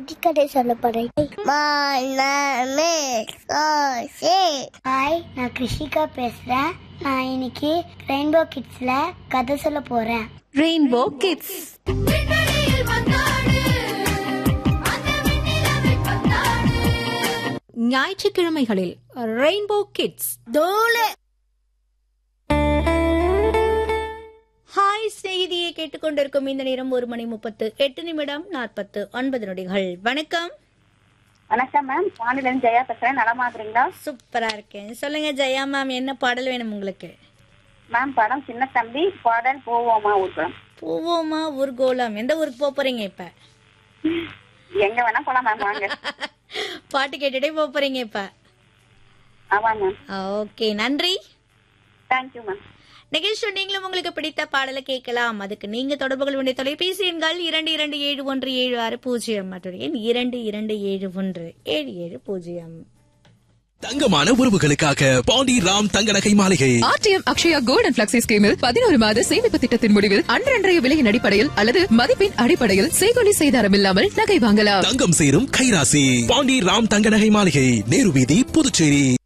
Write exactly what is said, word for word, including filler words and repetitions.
குட்டி கதை சொல்ல போறேன். ஹாய், நான் கிருஷிகா பேசுறேன். நான் இன்னைக்கு ரெயின்போ கிட்ஸ்ல கதை சொல்ல போறேன். ரெயின்போ கிட்ஸ் ஞாயிற்றுக்கிழமைகளில் ரெயின்போ கிட்ஸ். ஹாய், செய்தியை கேட்டுக்கொண்டிருக்கும் இந்த நேரம் ஒரு மணி முப்பத்து எட்டு நிமிடம் நாற்பத்து ஒன்பது நொடிகள். வணக்கம். வணக்கம் மேம், பாண்டியிலிருந்து ஜெயா பேசுறேன். நலமா இருக்கீங்களா? சூப்பரா இருக்கேன். சொல்லுங்க ஜெயா மேம், என்ன பாடல் வேணும் உங்களுக்கு? மேம், படம் சின்ன தம்பி, பாடல் போவோமா ஊர்கோலம். போவோமா ஊர்கோலம். எந்த ஊருக்கு போக போறீங்க இப்ப? எங்க வேணா போலாம் மேம், வாங்க. பாட்டு கேட்டுட்டே போக போறீங்க இப்ப? ஆமா மேம். ஓகே, நன்றி. Thank you ma'am. நிகழ்ச்சி நீங்களும் உங்களுக்கு பிடித்த பாடலை கேட்கலாம். அதுக்கு நீங்க தொடர்பு கொள்ள வேண்டிய தொலைபேசி எண்கள் இரண்டு இரண்டு ஏழு ஒன்று ஏழு ஆறு பூஜ்ஜியம் மற்றும் எண் இரண்டு இரண்டு ஏழு ஒன்று ஏழு ஏழு பூஜ்ஜியம். தங்கமான உறவுகளுக்காக பாண்டி ராம் தங்க நகை மாளிகை. RTM Akshaya gold and flexi ஸ்கீமில் பதினோரு மாத சேமிப்பு திட்டத்தின் முடிவில் அன்றன்றைய விலையின் அடிப்படையில் அல்லது மதிப்பின் அடிப்படையில் செய்கொலி செய்தாரம் இல்லாமல் நகை வாங்கலாம். தங்கம் சேரும் கைராசி பாண்டி ராம் தங்க நகை மாளிகை, நேரு வீதி, புதுச்சேரி.